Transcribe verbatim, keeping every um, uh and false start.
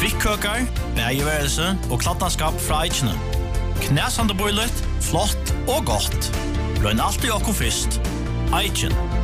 Kvikkökar, bægeværelse og klattenskap fra Eichene. Knæsande bøylet, flott og godt. Løgn alltid okko fyrst. Eichen.